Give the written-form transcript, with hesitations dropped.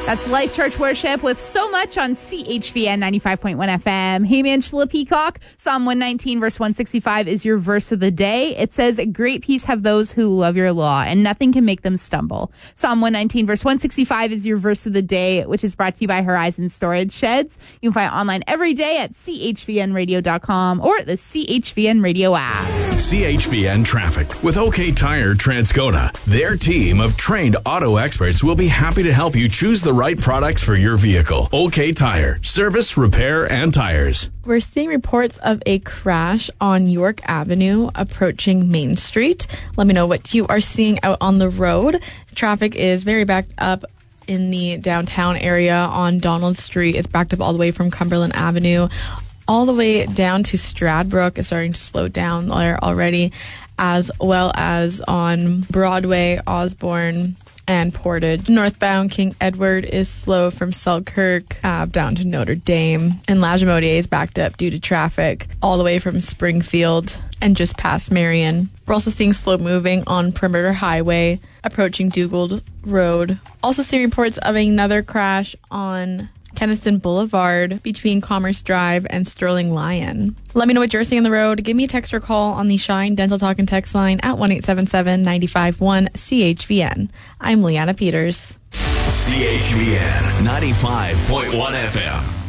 That's Life Church Worship with So Much on CHVN 95.1 FM. Hey, man, Angela Peacock. Psalm 119, verse 165 is your verse of the day. It says, great peace have those who love your law, and nothing can make them stumble. Psalm 119, verse 165 is your verse of the day, which is brought to you by Horizon Storage Sheds. You can find it online every day at chvnradio.com or the CHVN Radio app. CHVN Traffic with OK Tire Transcona. Their team of trained auto experts will be happy to help you choose the right products for your vehicle. OK Tire. Service, repair, and tires. We're seeing reports of a crash on York Avenue approaching Main Street. Let me know what you are seeing out on the road. Traffic is very backed up in the downtown area on Donald Street. It's backed up all the way from Cumberland Avenue all the way down to Stradbrook. It's starting to slow down there already, as well as on Broadway, Osborne, and Portage. Northbound King Edward is slow from Selkirk down to Notre Dame. And Lagimodier is backed up due to traffic all the way from Springfield and just past Marion. We're also seeing slow moving on Perimeter Highway approaching Dugald Road. Also seeing reports of another crash on Keniston Boulevard between Commerce Drive and Sterling Lion. Let me know what you're seeing on the road. Give me a text or call on the Shine Dental Talk and Text line at 1-877-951-CHVN. I'm Leanna Peters. CHVN 95.1 FM.